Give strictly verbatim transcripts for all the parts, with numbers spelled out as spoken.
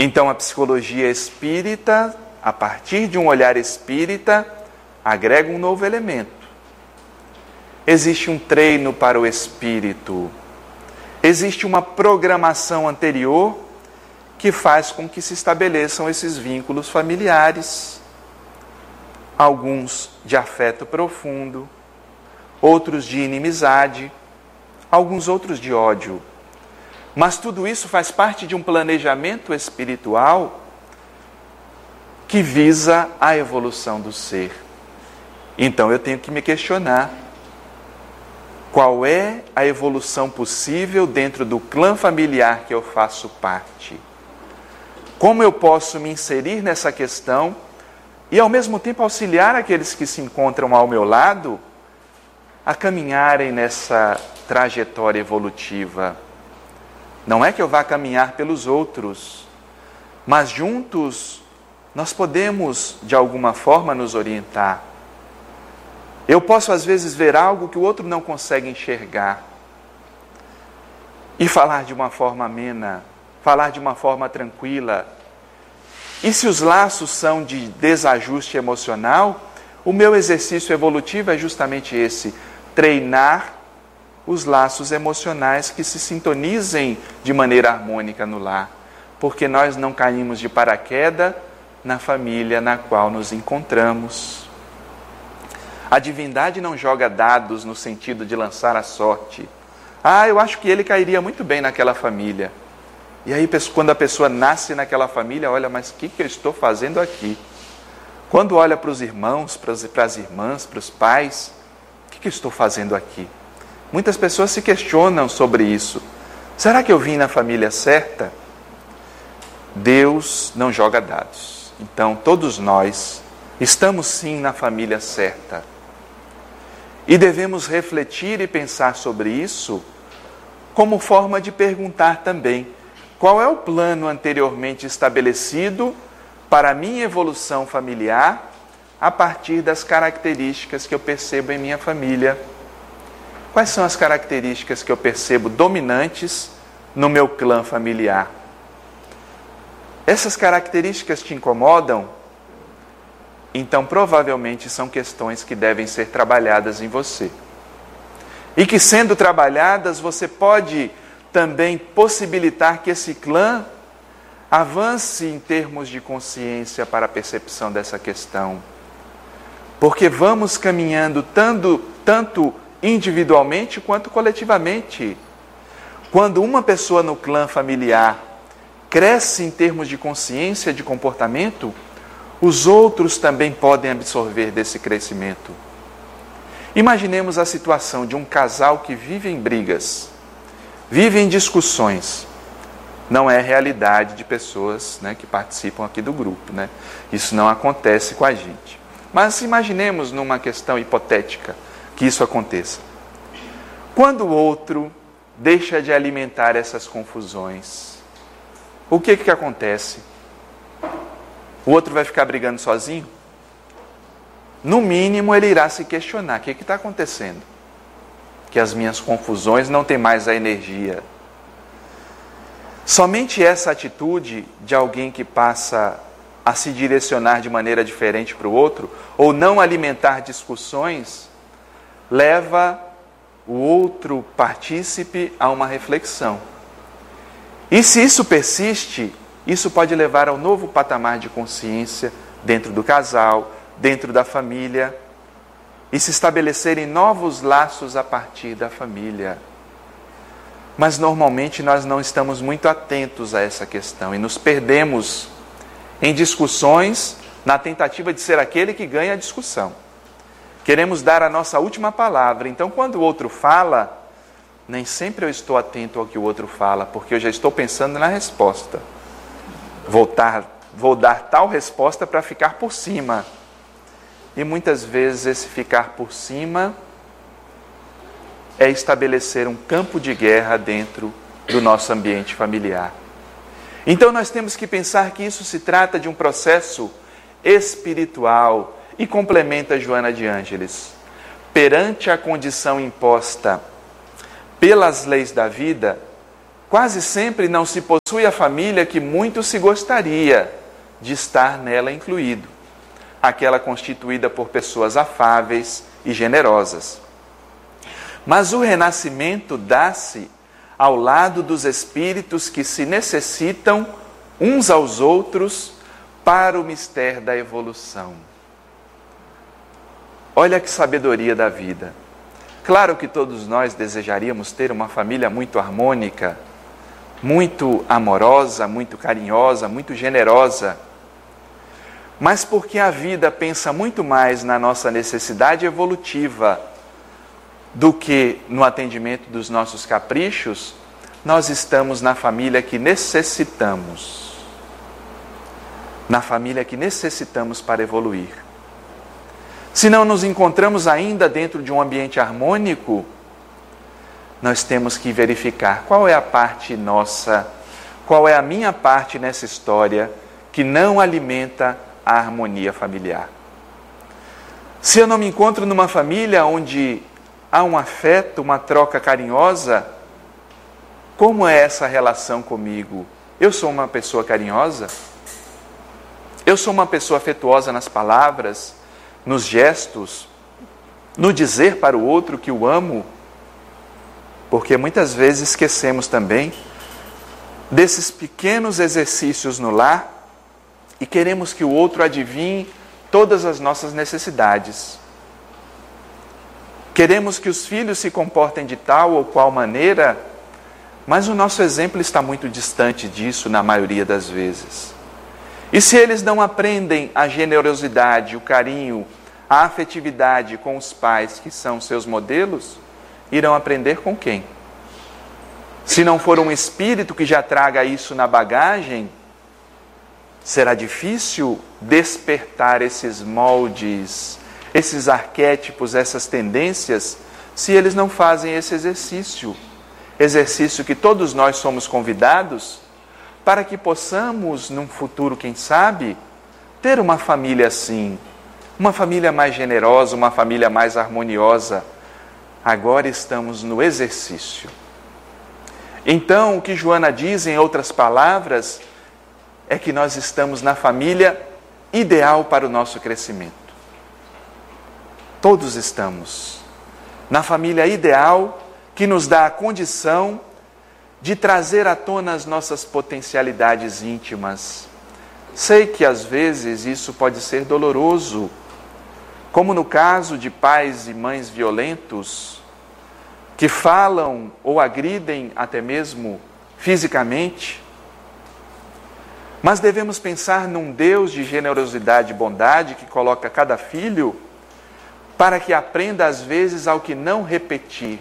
Então a psicologia espírita, a partir de um olhar espírita, agrega um novo elemento. Existe um treino para o espírito. Existe uma programação anterior que faz com que se estabeleçam esses vínculos familiares. Alguns de afeto profundo, outros de inimizade, alguns outros de ódio. Mas tudo isso faz parte de um planejamento espiritual que visa a evolução do ser. Então eu tenho que me questionar: qual é a evolução possível dentro do clã familiar que eu faço parte? Como eu posso me inserir nessa questão e ao mesmo tempo auxiliar aqueles que se encontram ao meu lado a caminharem nessa trajetória evolutiva? Não é que eu vá caminhar pelos outros, mas juntos nós podemos de alguma forma nos orientar. Eu posso às vezes ver algo que o outro não consegue enxergar e falar de uma forma amena, falar de uma forma tranquila. E se os laços são de desajuste emocional, o meu exercício evolutivo é justamente esse: treinar os laços emocionais que se sintonizem de maneira harmônica no lar, porque nós não caímos de paraquedas na família na qual nos encontramos. A divindade não joga dados no sentido de lançar a sorte. Ah, eu acho que ele cairia muito bem naquela família. E aí, quando a pessoa nasce naquela família, olha, mas o que, que eu estou fazendo aqui? Quando olha para os irmãos, para as irmãs, para os pais, o que, que eu estou fazendo aqui? Muitas pessoas se questionam sobre isso. Será que eu vim na família certa? Deus não joga dados. Então, todos nós estamos sim na família certa. E devemos refletir e pensar sobre isso como forma de perguntar também: qual é o plano anteriormente estabelecido para a minha evolução familiar a partir das características que eu percebo em minha família? Quais são as características que eu percebo dominantes no meu clã familiar? Essas características te incomodam? Então, provavelmente, são questões que devem ser trabalhadas em você. E que, sendo trabalhadas, você pode também possibilitar que esse clã avance em termos de consciência para a percepção dessa questão. Porque vamos caminhando tanto, tanto individualmente quanto coletivamente. Quando uma pessoa no clã familiar cresce em termos de consciência, de comportamento, os outros também podem absorver desse crescimento. Imaginemos a situação de um casal que vive em brigas, vive em discussões. Não é a realidade de pessoas, né, que participam aqui do grupo, né? Isso não acontece com a gente. Mas imaginemos numa questão hipotética que isso aconteça. Quando o outro deixa de alimentar essas confusões, o que que acontece? O outro vai ficar brigando sozinho? No mínimo, ele irá se questionar: o que está acontecendo? Que as minhas confusões não têm mais a energia. Somente essa atitude de alguém que passa a se direcionar de maneira diferente para o outro, ou não alimentar discussões, leva o outro partícipe a uma reflexão. E se isso persiste, isso pode levar ao novo patamar de consciência dentro do casal, dentro da família, e se estabelecerem novos laços a partir da família. Mas normalmente nós não estamos muito atentos a essa questão e nos perdemos em discussões na tentativa de ser aquele que ganha a discussão. Queremos dar a nossa última palavra, então quando o outro fala, nem sempre eu estou atento ao que o outro fala, porque eu já estou pensando na resposta. Vou dar, vou dar tal resposta para ficar por cima. E muitas vezes esse ficar por cima é estabelecer um campo de guerra dentro do nosso ambiente familiar. Então nós temos que pensar que isso se trata de um processo espiritual e complementa Joana de Ângeles. Perante a condição imposta pelas leis da vida, quase sempre não se possui a família que muito se gostaria de estar nela incluído, aquela constituída por pessoas afáveis e generosas. Mas o renascimento dá-se ao lado dos espíritos que se necessitam uns aos outros para o mistério da evolução. Olha que sabedoria da vida. Claro que todos nós desejaríamos ter uma família muito harmônica, muito amorosa, muito carinhosa, muito generosa. Mas porque a vida pensa muito mais na nossa necessidade evolutiva do que no atendimento dos nossos caprichos, nós estamos na família que necessitamos. Na família que necessitamos para evoluir. Se não nos encontramos ainda dentro de um ambiente harmônico, nós temos que verificar qual é a parte nossa, qual é a minha parte nessa história que não alimenta a harmonia familiar. Se eu não me encontro numa família onde há um afeto, uma troca carinhosa, como é essa relação comigo? Eu sou uma pessoa carinhosa? Eu sou uma pessoa afetuosa nas palavras, nos gestos, no dizer para o outro que o amo? Porque muitas vezes esquecemos também desses pequenos exercícios no lar e queremos que o outro adivinhe todas as nossas necessidades. Queremos que os filhos se comportem de tal ou qual maneira, mas o nosso exemplo está muito distante disso na maioria das vezes. E se eles não aprendem a generosidade, o carinho, a afetividade com os pais que são seus modelos, irão aprender com quem? Se não for um espírito que já traga isso na bagagem, será difícil despertar esses moldes, esses arquétipos, essas tendências, se eles não fazem esse exercício. Exercício que todos nós somos convidados para que possamos, num futuro, quem sabe, ter uma família assim, uma família mais generosa, uma família mais harmoniosa. Agora estamos no exercício. Então, o que Joana diz, em outras palavras, é que nós estamos na família ideal para o nosso crescimento. Todos estamos na família ideal que nos dá a condição de trazer à tona as nossas potencialidades íntimas. Sei que às vezes isso pode ser doloroso, como no caso de pais e mães violentos, que falam ou agridem até mesmo fisicamente. Mas devemos pensar num Deus de generosidade e bondade que coloca cada filho para que aprenda às vezes ao que não repetir.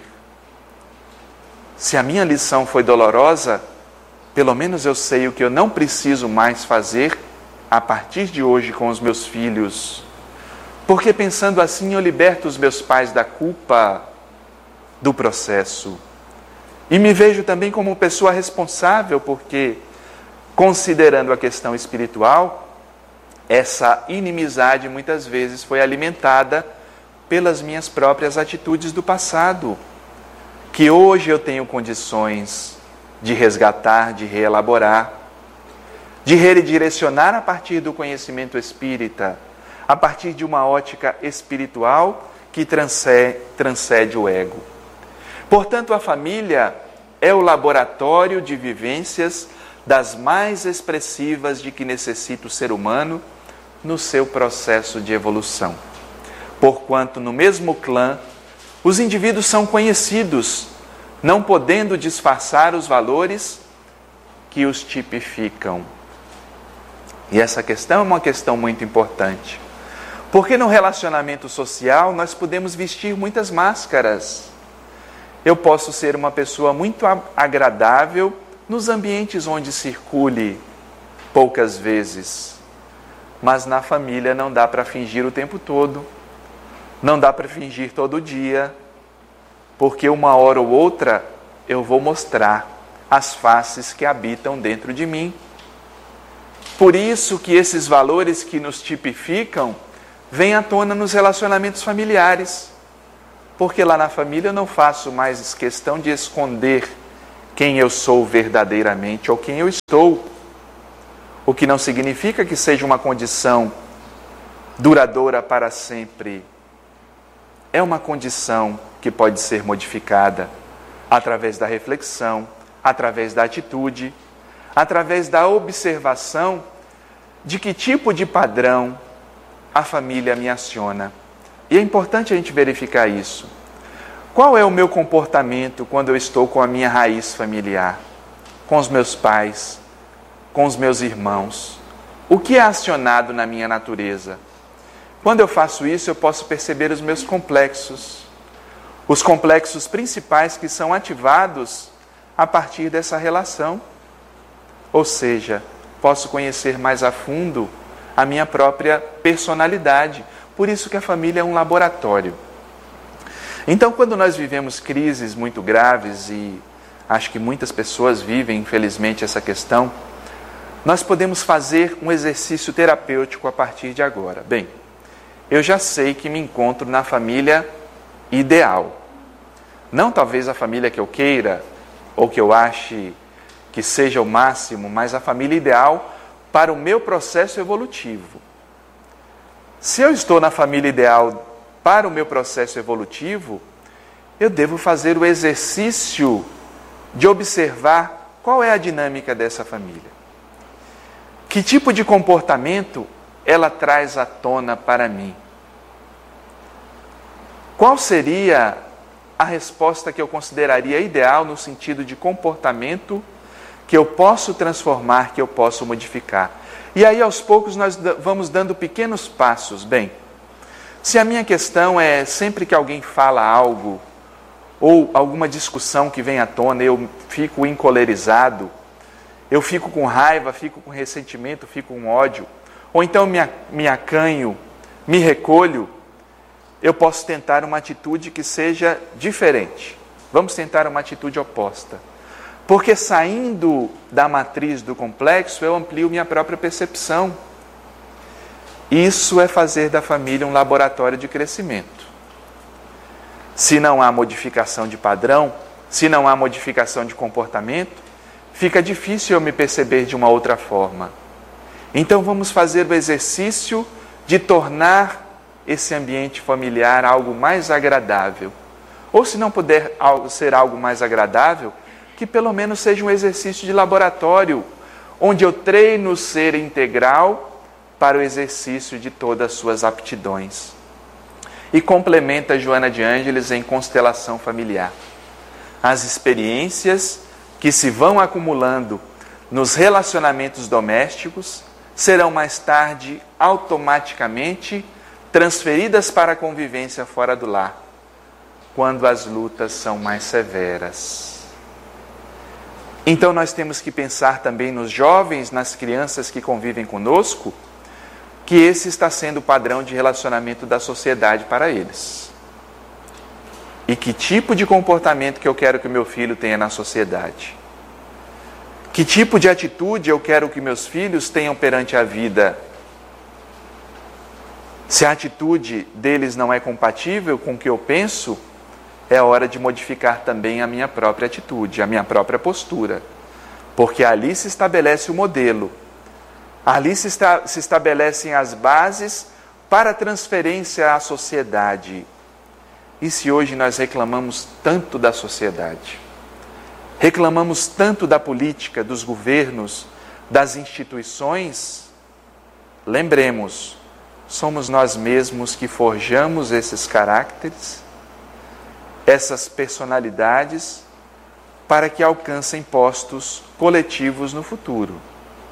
Se a minha lição foi dolorosa, pelo menos eu sei o que eu não preciso mais fazer a partir de hoje com os meus filhos. Porque pensando assim eu liberto os meus pais da culpa do processo. E me vejo também como pessoa responsável, porque, considerando a questão espiritual, essa inimizade muitas vezes foi alimentada pelas minhas próprias atitudes do passado, que hoje eu tenho condições de resgatar, de reelaborar, de redirecionar a partir do conhecimento espírita, a partir de uma ótica espiritual que transcende, transcende o ego. Portanto, a família é o laboratório de vivências das mais expressivas de que necessita o ser humano no seu processo de evolução. Porquanto, no mesmo clã, os indivíduos são conhecidos, não podendo disfarçar os valores que os tipificam. E essa questão é uma questão muito importante. Porque no relacionamento social nós podemos vestir muitas máscaras. Eu posso ser uma pessoa muito agradável nos ambientes onde circule poucas vezes. Mas na família não dá para fingir o tempo todo. Não dá para fingir todo dia. Porque uma hora ou outra eu vou mostrar as faces que habitam dentro de mim. Por isso que esses valores que nos tipificam vêm à tona nos relacionamentos familiares. Porque lá na família eu não faço mais questão de esconder quem eu sou verdadeiramente ou quem eu estou. O que não significa que seja uma condição duradoura para sempre. É uma condição que pode ser modificada através da reflexão, através da atitude, através da observação de que tipo de padrão a família me aciona. E é importante a gente verificar isso. Qual é o meu comportamento quando eu estou com a minha raiz familiar? Com os meus pais, com os meus irmãos? O que é acionado na minha natureza? Quando eu faço isso, eu posso perceber os meus complexos. Os complexos principais que são ativados a partir dessa relação. Ou seja, posso conhecer mais a fundo a minha própria personalidade. Por isso que a família é um laboratório. Então, quando nós vivemos crises muito graves, e acho que muitas pessoas vivem, infelizmente, essa questão, nós podemos fazer um exercício terapêutico a partir de agora. Bem, eu já sei que me encontro na família ideal. Não talvez a família que eu queira, ou que eu ache que seja o máximo, mas a família ideal para o meu processo evolutivo. Se eu estou na família ideal para o meu processo evolutivo, eu devo fazer o exercício de observar qual é a dinâmica dessa família. Que tipo de comportamento ela traz à tona para mim? Qual seria a resposta que eu consideraria ideal no sentido de comportamento que eu posso transformar, que eu posso modificar? E aí, aos poucos, nós vamos dando pequenos passos. Bem, se a minha questão é sempre que alguém fala algo, ou alguma discussão que vem à tona, eu fico encolerizado, eu fico com raiva, fico com ressentimento, fico com ódio, ou então me, me acanho, me recolho, eu posso tentar uma atitude que seja diferente. Vamos tentar uma atitude oposta. Porque saindo da matriz do complexo, eu amplio minha própria percepção. Isso é fazer da família um laboratório de crescimento. Se não há modificação de padrão, se não há modificação de comportamento, fica difícil eu me perceber de uma outra forma. Então vamos fazer o exercício de tornar esse ambiente familiar algo mais agradável. Ou se não puder ser algo mais agradável, que pelo menos seja um exercício de laboratório, onde eu treino o ser integral para o exercício de todas as suas aptidões. E complementa Joana de Ângeles em Constelação Familiar. As experiências que se vão acumulando nos relacionamentos domésticos serão mais tarde automaticamente transferidas para a convivência fora do lar, quando as lutas são mais severas. Então nós temos que pensar também nos jovens, nas crianças que convivem conosco, que esse está sendo o padrão de relacionamento da sociedade para eles. E que tipo de comportamento que eu quero que o meu filho tenha na sociedade? Que tipo de atitude eu quero que meus filhos tenham perante a vida? Se a atitude deles não é compatível com o que eu penso, é hora de modificar também a minha própria atitude, a minha própria postura. Porque ali se estabelece o modelo. Ali se, está, se estabelecem as bases para a transferência à sociedade. E se hoje nós reclamamos tanto da sociedade, reclamamos tanto da política, dos governos, das instituições, lembremos, somos nós mesmos que forjamos esses caracteres, essas personalidades, para que alcancem postos coletivos no futuro.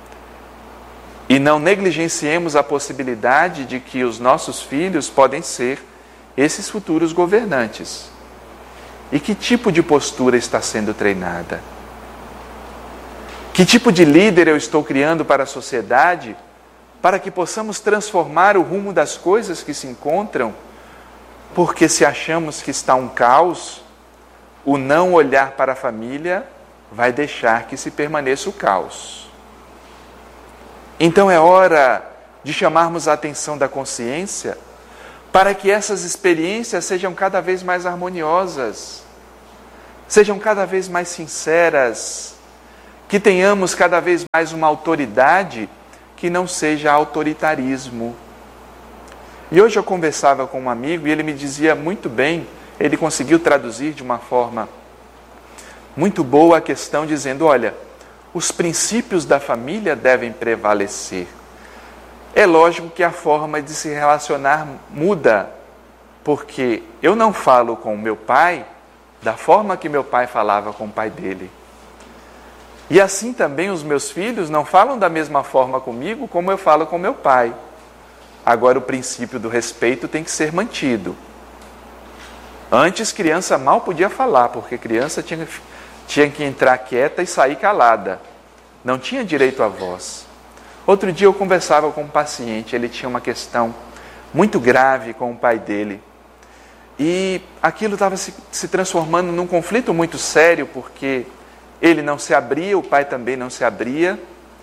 E não negligenciemos a possibilidade de que os nossos filhos podem ser esses futuros governantes. E que tipo de postura está sendo treinada? Que tipo de líder eu estou criando para a sociedade, para que possamos transformar o rumo das coisas que se encontram? Porque se achamos que está um caos, o não olhar para a família vai deixar que se permaneça o caos. Então é hora de chamarmos a atenção da consciência para que essas experiências sejam cada vez mais harmoniosas, sejam cada vez mais sinceras, que tenhamos cada vez mais uma autoridade que não seja autoritarismo. E hoje eu conversava com um amigo e ele me dizia muito bem, ele conseguiu traduzir de uma forma muito boa a questão, dizendo, olha, os princípios da família devem prevalecer. É lógico que a forma de se relacionar muda, porque eu não falo com o meu pai da forma que meu pai falava com o pai dele. E assim também os meus filhos não falam da mesma forma comigo como eu falo com meu pai. Agora o princípio do respeito tem que ser mantido. Antes criança mal podia falar, porque criança tinha, tinha que entrar quieta e sair calada. Não tinha direito à voz. Outro dia eu conversava com um paciente, ele tinha uma questão muito grave com o pai dele. E aquilo estava se, se transformando num conflito muito sério, porque ele não se abria, o pai também não se abria.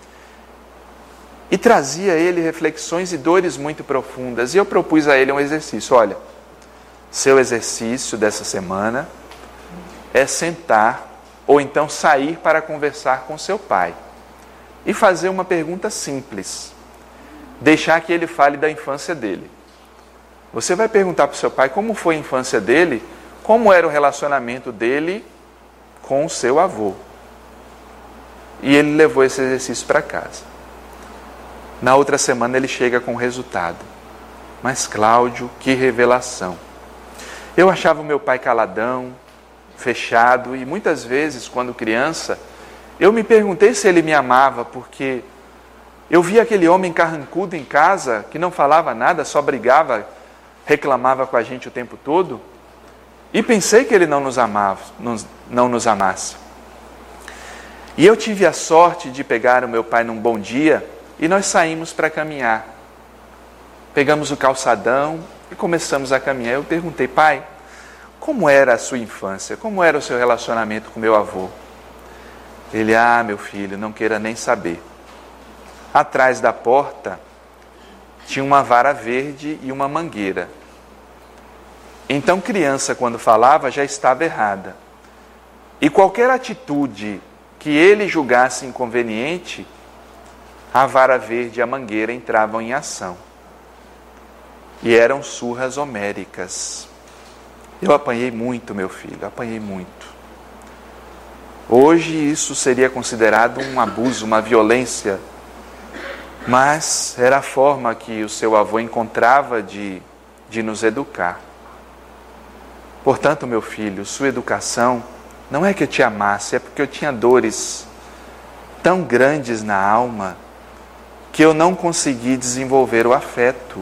E trazia a ele reflexões e dores muito profundas. E eu propus a ele um exercício. Olha, seu exercício dessa semana é sentar ou então sair para conversar com seu pai. E fazer uma pergunta simples. Deixar que ele fale da infância dele. Você vai perguntar para o seu pai como foi a infância dele, como era o relacionamento dele com o seu avô. E ele levou esse exercício para casa. Na outra semana ele chega com o resultado. Mas Cláudio, que revelação. Eu achava o meu pai caladão, fechado, e muitas vezes, quando criança, eu me perguntei se ele me amava, porque eu via aquele homem carrancudo em casa, que não falava nada, só brigava, reclamava com a gente o tempo todo, e pensei que ele não nos amava, não nos amasse. E eu tive a sorte de pegar o meu pai num bom dia, e nós saímos para caminhar. Pegamos o calçadão e começamos a caminhar. Eu perguntei, pai, como era a sua infância? Como era o seu relacionamento com meu avô? Ele, ah, meu filho, não queira nem saber. Atrás da porta tinha uma vara verde e uma mangueira. Então, criança, quando falava, já estava errada. E qualquer atitude que ele julgasse inconveniente, a vara verde e a mangueira entravam em ação. E eram surras homéricas. Eu apanhei muito, meu filho, apanhei muito. Hoje isso seria considerado um abuso, uma violência, mas era a forma que o seu avô encontrava de, de nos educar. Portanto, meu filho, sua educação não é que eu te amasse, é porque eu tinha dores tão grandes na alma que eu não consegui desenvolver o afeto.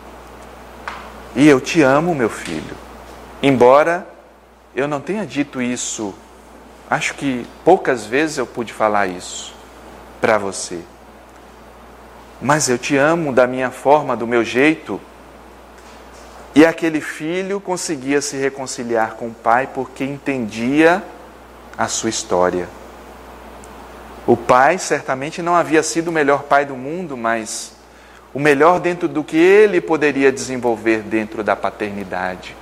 E eu te amo, meu filho. Embora eu não tenha dito isso, acho que poucas vezes eu pude falar isso para você. Mas eu te amo da minha forma, do meu jeito. E aquele filho conseguia se reconciliar com o pai porque entendia a sua história. O pai certamente não havia sido o melhor pai do mundo, mas o melhor dentro do que ele poderia desenvolver dentro da paternidade.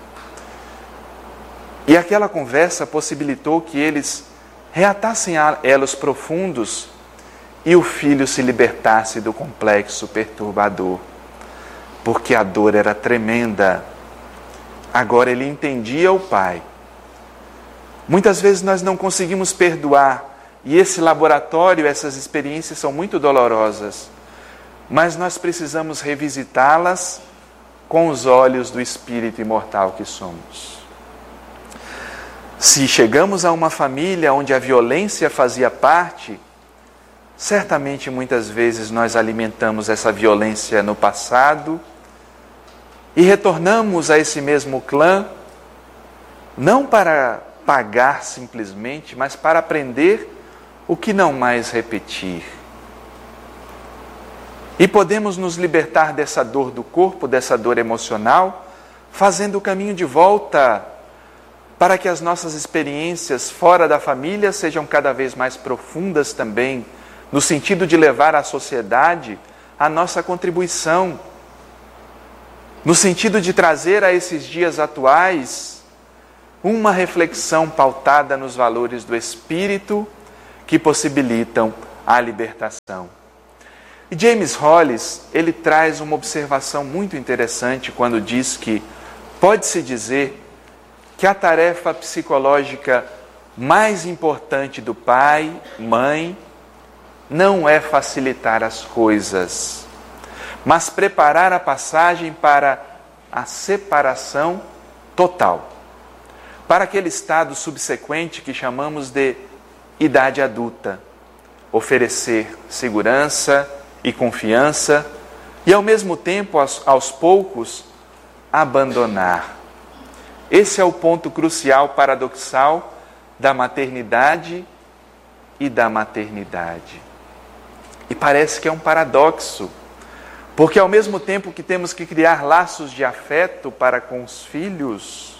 E aquela conversa possibilitou que eles reatassem elos profundos e o filho se libertasse do complexo perturbador, porque a dor era tremenda. Agora ele entendia o pai. Muitas vezes nós não conseguimos perdoar, e esse laboratório, essas experiências são muito dolorosas, mas nós precisamos revisitá-las com os olhos do espírito imortal que somos. Se chegamos a uma família onde a violência fazia parte, certamente muitas vezes nós alimentamos essa violência no passado e retornamos a esse mesmo clã, não para pagar simplesmente, mas para aprender o que não mais repetir. E podemos nos libertar dessa dor do corpo, dessa dor emocional, fazendo o caminho de volta para que as nossas experiências fora da família sejam cada vez mais profundas também, no sentido de levar à sociedade a nossa contribuição, no sentido de trazer a esses dias atuais uma reflexão pautada nos valores do Espírito que possibilitam a libertação. E James Hollis, ele traz uma observação muito interessante quando diz que pode-se dizer que a tarefa psicológica mais importante do pai, mãe, não é facilitar as coisas, mas preparar a passagem para a separação total, para aquele estado subsequente que chamamos de idade adulta, oferecer segurança e confiança e, ao mesmo tempo, aos, aos poucos, abandonar. Esse é o ponto crucial, paradoxal, da maternidade e da maternidade. E parece que é um paradoxo, porque ao mesmo tempo que temos que criar laços de afeto para com os filhos,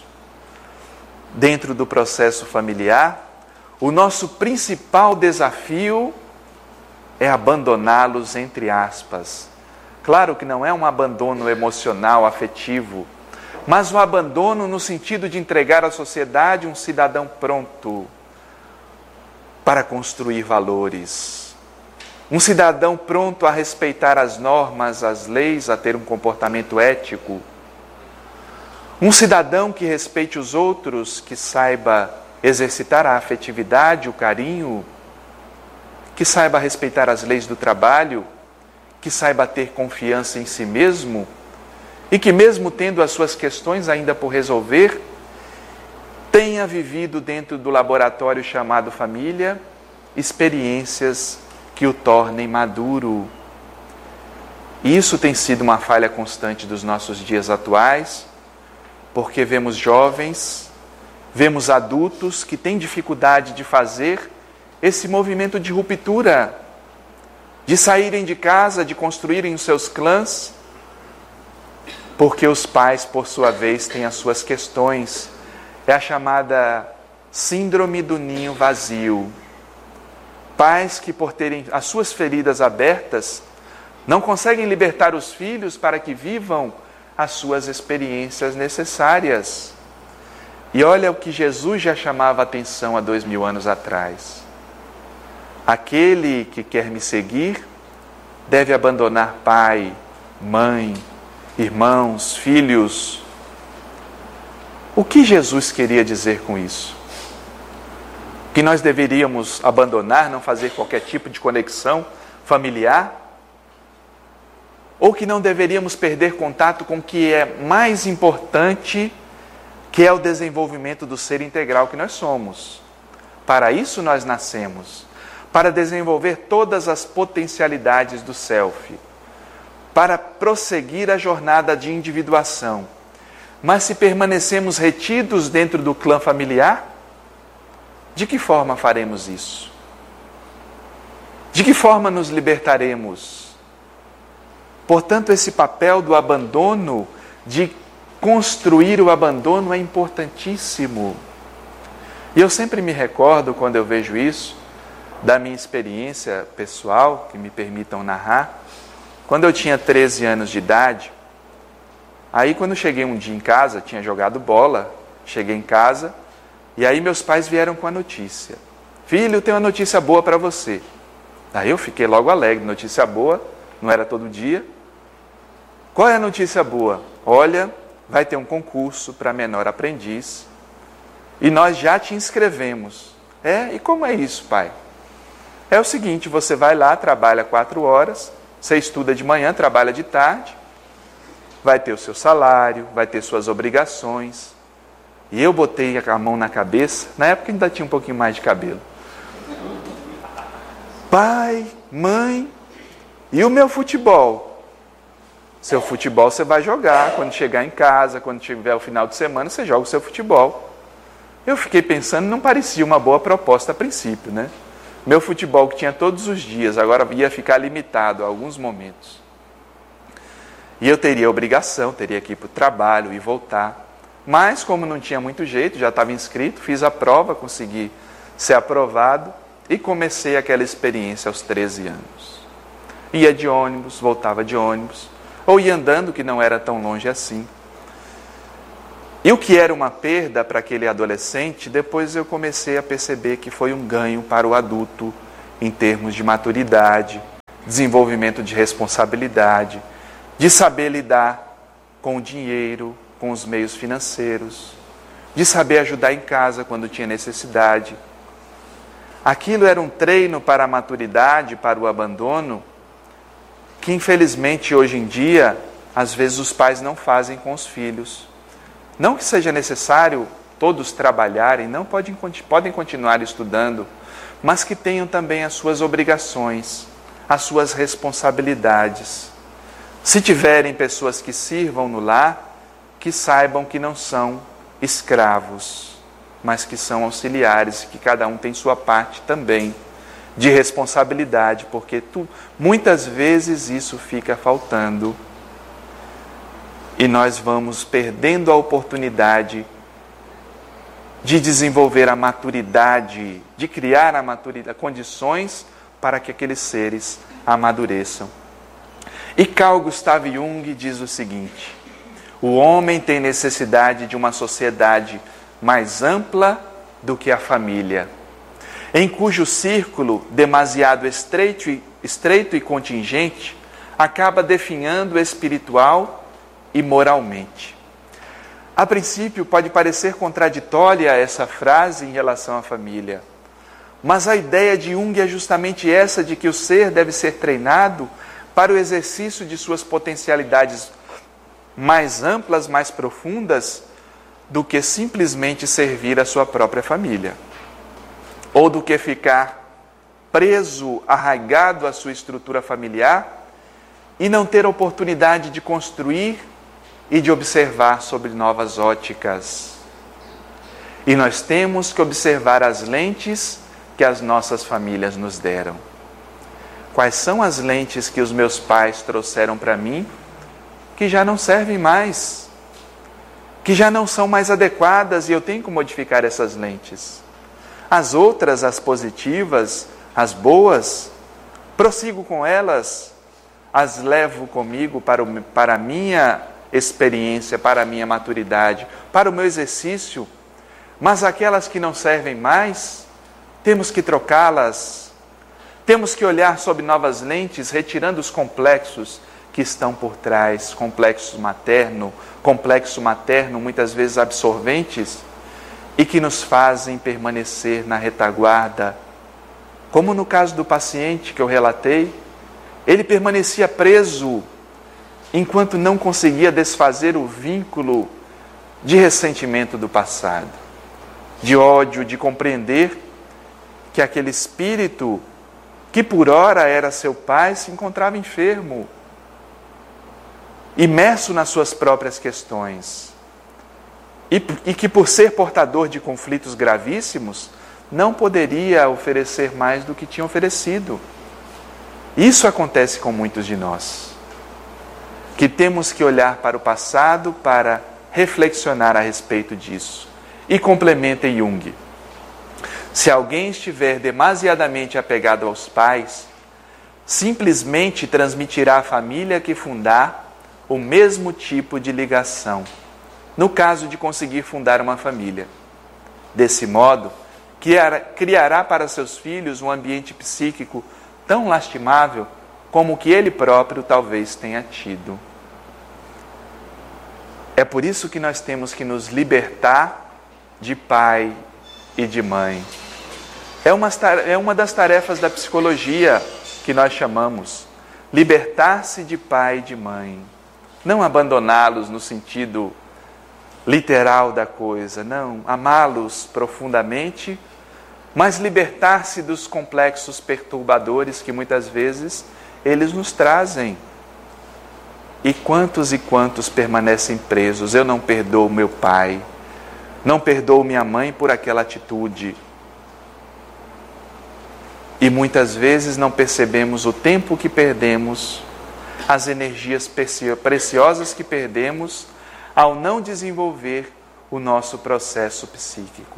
dentro do processo familiar, o nosso principal desafio é abandoná-los, entre aspas. Claro que não é um abandono emocional, afetivo, mas o abandono no sentido de entregar à sociedade um cidadão pronto para construir valores. Um cidadão pronto a respeitar as normas, as leis, a ter um comportamento ético. Um cidadão que respeite os outros, que saiba exercitar a afetividade, o carinho, que saiba respeitar as leis do trabalho, que saiba ter confiança em si mesmo e que, mesmo tendo as suas questões ainda por resolver, tenha vivido dentro do laboratório chamado família experiências que o tornem maduro. E isso tem sido uma falha constante dos nossos dias atuais, porque vemos jovens, vemos adultos que têm dificuldade de fazer esse movimento de ruptura, de saírem de casa, de construírem os seus clãs, porque os pais, por sua vez, têm as suas questões. É a chamada síndrome do ninho vazio. Pais que, por terem as suas feridas abertas, não conseguem libertar os filhos para que vivam as suas experiências necessárias. E olha o que Jesus já chamava a atenção há dois mil anos atrás. Aquele que quer me seguir deve abandonar pai, mãe, irmãos, filhos. O que Jesus queria dizer com isso? Que nós deveríamos abandonar, não fazer qualquer tipo de conexão familiar? Ou que não deveríamos perder contato com o que é mais importante, que é o desenvolvimento do ser integral que nós somos? Para isso nós nascemos, para desenvolver todas as potencialidades do self, para prosseguir a jornada de individuação. Mas se permanecemos retidos dentro do clã familiar, de que forma faremos isso? De que forma nos libertaremos? Portanto, esse papel do abandono, de construir o abandono, é importantíssimo. E eu sempre me recordo, quando eu vejo isso, da minha experiência pessoal, que me permitam narrar. Quando eu tinha treze anos de idade, aí quando cheguei um dia em casa, tinha jogado bola, cheguei em casa, e aí meus pais vieram com a notícia: filho, eu tenho uma notícia boa para você. Aí eu fiquei logo alegre, notícia boa, não era todo dia. Qual é a notícia boa? Olha, vai ter um concurso para menor aprendiz, e nós já te inscrevemos. É? E como é isso, pai? É o seguinte, você vai lá, trabalha quatro horas, você estuda de manhã, trabalha de tarde, vai ter o seu salário, vai ter suas obrigações. E eu botei a mão na cabeça, na época ainda tinha um pouquinho mais de cabelo. Pai, mãe, e o meu futebol? Seu futebol você vai jogar, quando chegar em casa, quando tiver o final de semana, você joga o seu futebol. Eu fiquei pensando, não parecia uma boa proposta a princípio, né? Meu futebol que tinha todos os dias, agora ia ficar limitado a alguns momentos. E eu teria obrigação, teria que ir para o trabalho e voltar. Mas, como não tinha muito jeito, já estava inscrito, fiz a prova, consegui ser aprovado e comecei aquela experiência aos treze anos. Ia de ônibus, voltava de ônibus, ou ia andando, que não era tão longe assim. E o que era uma perda para aquele adolescente, depois eu comecei a perceber que foi um ganho para o adulto, em termos de maturidade, desenvolvimento de responsabilidade, de saber lidar com o dinheiro, com os meios financeiros, de saber ajudar em casa quando tinha necessidade. Aquilo era um treino para a maturidade, para o abandono, que infelizmente hoje em dia, às vezes os pais não fazem com os filhos. Não que seja necessário todos trabalharem, não podem, podem continuar estudando, mas que tenham também as suas obrigações, as suas responsabilidades. Se tiverem pessoas que sirvam no lar, que saibam que não são escravos, mas que são auxiliares, que cada um tem sua parte também de responsabilidade, porque tu, muitas vezes isso fica faltando e nós vamos perdendo a oportunidade de desenvolver a maturidade, de criar a maturidade, condições para que aqueles seres amadureçam. E Carl Gustav Jung diz o seguinte: o homem tem necessidade de uma sociedade mais ampla do que a família, em cujo círculo demasiado estreito e, estreito e contingente acaba definhando espiritual e moralmente. A princípio pode parecer contraditória essa frase em relação à família, mas a ideia de Jung é justamente essa, de que o ser deve ser treinado para o exercício de suas potencialidades mais amplas, mais profundas, do que simplesmente servir a sua própria família, ou do que ficar preso, arraigado à sua estrutura familiar e não ter oportunidade de construir e de observar sobre novas óticas. E nós temos que observar as lentes que as nossas famílias nos deram. Quais são as lentes que os meus pais trouxeram para mim, que já não servem mais, que já não são mais adequadas, e eu tenho que modificar essas lentes. As outras, as positivas, as boas, prossigo com elas, as levo comigo para, o, para a minha experiência, para a minha maturidade, para o meu exercício, mas aquelas que não servem mais, temos que trocá-las, temos que olhar sob novas lentes, retirando os complexos que estão por trás, complexo materno, complexo materno muitas vezes absorventes, e que nos fazem permanecer na retaguarda. Como no caso do paciente que eu relatei, ele permanecia preso enquanto não conseguia desfazer o vínculo de ressentimento do passado, de ódio, de compreender que aquele espírito, que por ora era seu pai, se encontrava enfermo, imerso nas suas próprias questões, e, e que por ser portador de conflitos gravíssimos, não poderia oferecer mais do que tinha oferecido. Isso acontece com muitos de nós, que temos que olhar para o passado para reflexionar a respeito disso. E complementa Jung: se alguém estiver demasiadamente apegado aos pais, simplesmente transmitirá à família que fundar o mesmo tipo de ligação, no caso de conseguir fundar uma família. Desse modo, criará para seus filhos um ambiente psíquico tão lastimável como o que ele próprio talvez tenha tido. É por isso que nós temos que nos libertar de pai e de mãe. É uma, é uma das tarefas da psicologia que nós chamamos libertar-se de pai e de mãe. Não abandoná-los no sentido literal da coisa, não, amá-los profundamente, mas libertar-se dos complexos perturbadores que muitas vezes eles nos trazem. E quantos e quantos permanecem presos? Eu não perdoo meu pai, não perdoo minha mãe por aquela atitude. E muitas vezes não percebemos o tempo que perdemos, as energias preciosas que perdemos ao não desenvolver o nosso processo psíquico.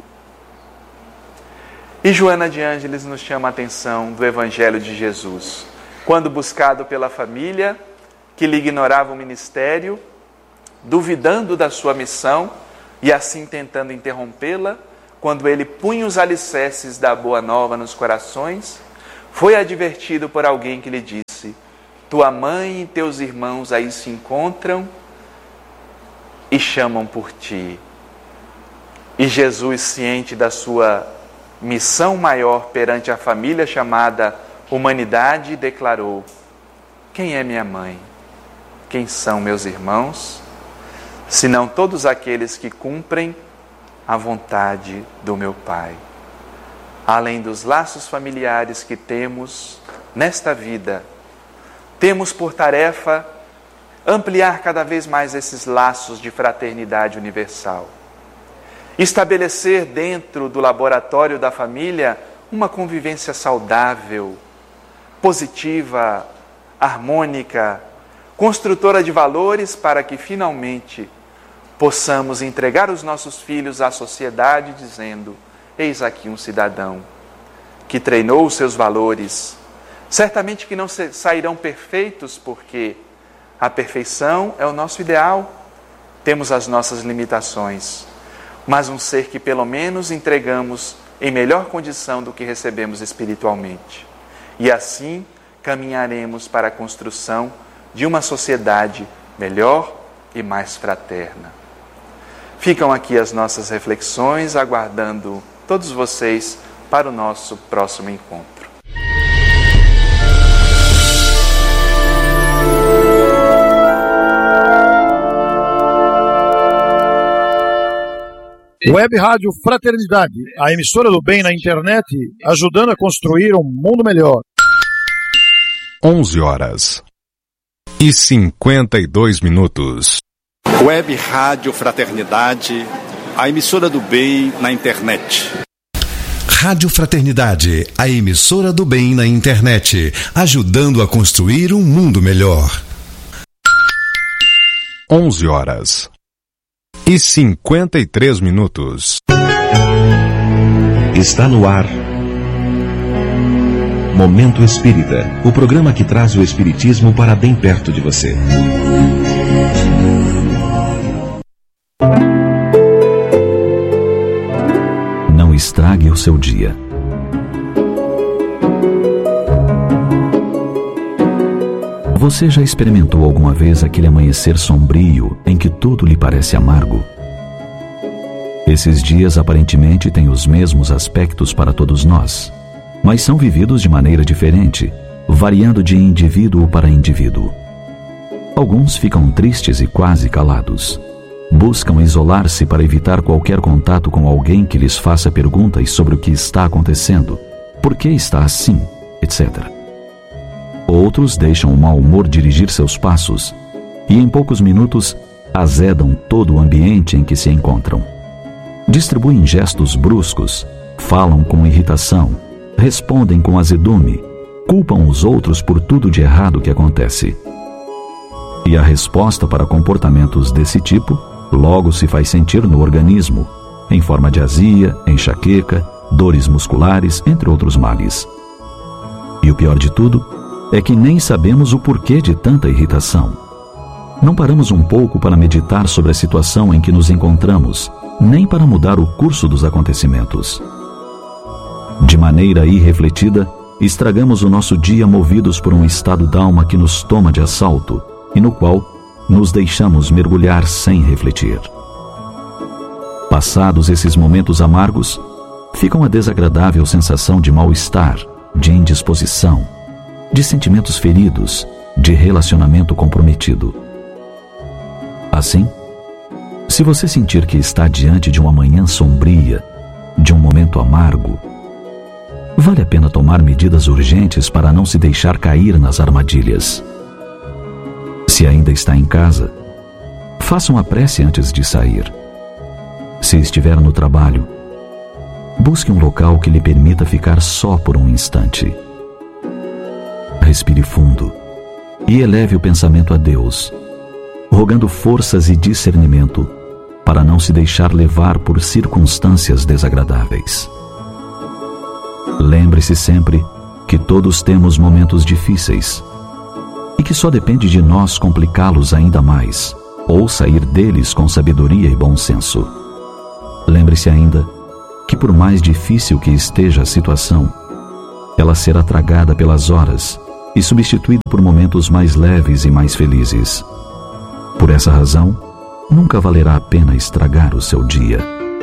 E Joana de Ângeles nos chama a atenção do Evangelho de Jesus, quando buscado pela família, que lhe ignorava o ministério, duvidando da sua missão, e assim tentando interrompê-la, quando ele punha os alicerces da boa nova nos corações, foi advertido por alguém que lhe disse: tua mãe e teus irmãos aí se encontram e chamam por ti. E Jesus, ciente da sua missão maior perante a família chamada humanidade, declarou: quem é minha mãe? Quem são meus irmãos? Senão todos aqueles que cumprem a vontade do meu Pai. Além dos laços familiares que temos nesta vida, temos por tarefa ampliar cada vez mais esses laços de fraternidade universal. Estabelecer dentro do laboratório da família uma convivência saudável, positiva, harmônica, construtora de valores, para que finalmente possamos entregar os nossos filhos à sociedade dizendo: eis aqui um cidadão que treinou os seus valores. Certamente que não sairão perfeitos, porque a perfeição é o nosso ideal, temos as nossas limitações, mas um ser que pelo menos entregamos em melhor condição do que recebemos espiritualmente. E assim caminharemos para a construção de uma sociedade melhor e mais fraterna. Ficam aqui as nossas reflexões, aguardando todos vocês para o nosso próximo encontro. Web Rádio Fraternidade, a emissora do bem na internet, ajudando a construir um mundo melhor. onze horas e cinquenta e dois minutos. Web Rádio Fraternidade, a emissora do bem na internet. Rádio Fraternidade, a emissora do bem na internet, ajudando a construir um mundo melhor. onze horas e cinquenta e três minutos. Está no ar Momento Espírita, o programa que traz o Espiritismo para bem perto de você. Não estrague o seu dia. Você já experimentou alguma vez aquele amanhecer sombrio em que tudo lhe parece amargo? Esses dias aparentemente têm os mesmos aspectos para todos nós, mas são vividos de maneira diferente, variando de indivíduo para indivíduo. Alguns ficam tristes e quase calados. Buscam isolar-se para evitar qualquer contato com alguém que lhes faça perguntas sobre o que está acontecendo, por que está assim, etcétera. Outros deixam o mau humor dirigir seus passos e em poucos minutos azedam todo o ambiente em que se encontram. Distribuem gestos bruscos, falam com irritação, respondem com azedume, culpam os outros por tudo de errado que acontece. E a resposta para comportamentos desse tipo logo se faz sentir no organismo, em forma de azia, enxaqueca, dores musculares, entre outros males. E o pior de tudo é que nem sabemos o porquê de tanta irritação. Não paramos um pouco para meditar sobre a situação em que nos encontramos, nem para mudar o curso dos acontecimentos. De maneira irrefletida, estragamos o nosso dia movidos por um estado d'alma que nos toma de assalto e no qual nos deixamos mergulhar sem refletir. Passados esses momentos amargos, fica uma desagradável sensação de mal-estar, de indisposição, de sentimentos feridos, de relacionamento comprometido. Assim, se você sentir que está diante de uma manhã sombria, de um momento amargo, vale a pena tomar medidas urgentes para não se deixar cair nas armadilhas. Se ainda está em casa, faça uma prece antes de sair. Se estiver no trabalho, busque um local que lhe permita ficar só por um instante. Respire fundo e eleve o pensamento a Deus, rogando forças e discernimento para não se deixar levar por circunstâncias desagradáveis. Lembre-se sempre que todos temos momentos difíceis e que só depende de nós complicá-los ainda mais ou sair deles com sabedoria e bom senso. Lembre-se ainda que, por mais difícil que esteja a situação, ela será tragada pelas horas e substituída por momentos mais leves e mais felizes. Por essa razão, nunca valerá a pena estragar o seu dia.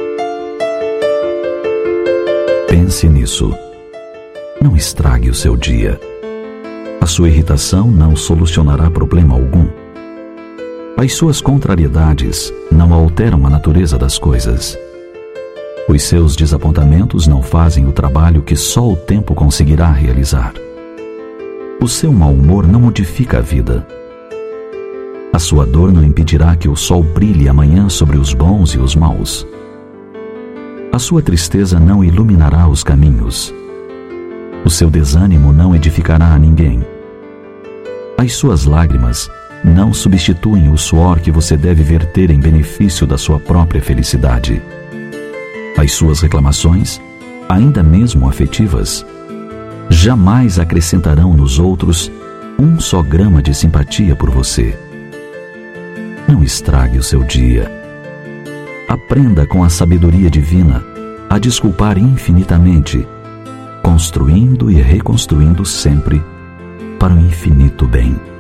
Pense nisso. Não estrague o seu dia. A sua irritação não solucionará problema algum. As suas contrariedades não alteram a natureza das coisas. Os seus desapontamentos não fazem o trabalho que só o tempo conseguirá realizar. O seu mau humor não modifica a vida. A sua dor não impedirá que o sol brilhe amanhã sobre os bons e os maus. A sua tristeza não iluminará os caminhos. O seu desânimo não edificará a ninguém. As suas lágrimas não substituem o suor que você deve verter em benefício da sua própria felicidade. As suas reclamações, ainda mesmo afetivas, jamais acrescentarão nos outros um só grama de simpatia por você. Não estrague o seu dia. Aprenda com a sabedoria divina a desculpar infinitamente, construindo e reconstruindo sempre para o infinito bem.